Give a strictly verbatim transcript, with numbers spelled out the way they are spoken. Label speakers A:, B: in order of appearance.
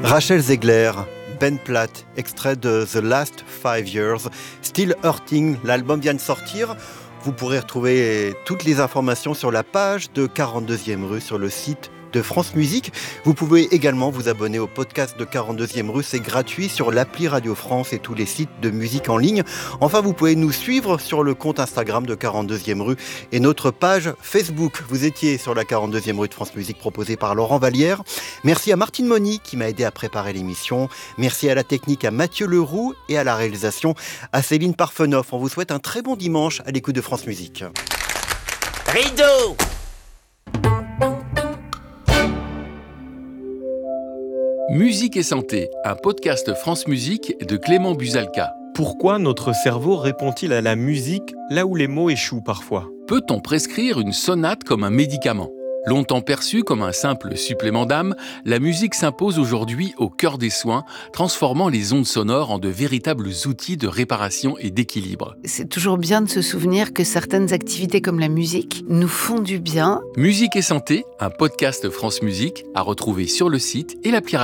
A: Rachel Zegler, Ben Platt, extrait de The Last Five Years, Still Hurting, l'album vient de sortir. Vous pourrez retrouver toutes les informations sur la page de quarante-deuxième rue sur le site de France Musique. Vous pouvez également vous abonner au podcast de quarante-deuxième rue, c'est gratuit sur l'appli Radio France et tous les sites de musique en ligne. Enfin, vous pouvez nous suivre sur le compte Instagram de quarante-deuxième rue et notre page Facebook. Vous étiez sur la quarante-deuxième rue de France Musique proposée par Laurent Vallière. Merci à Martine Moni qui m'a aidé à préparer l'émission. Merci à la technique à Mathieu Leroux et à la réalisation à Céline Parfenoff. On vous souhaite un très bon dimanche à l'écoute de France Musique.
B: Rideau!
C: Musique et santé, un podcast France Musique de Clément Busalka.
D: Pourquoi notre cerveau répond-il à la musique là où les mots échouent parfois ?
C: Peut-on prescrire une sonate comme un médicament ? Longtemps perçue comme un simple supplément d'âme, la musique s'impose aujourd'hui au cœur des soins, transformant les ondes sonores en de véritables outils de réparation et d'équilibre.
E: C'est toujours bien de se souvenir que certaines activités comme la musique nous font du bien.
C: Musique et santé, un podcast France Musique à retrouver sur le site et l'appli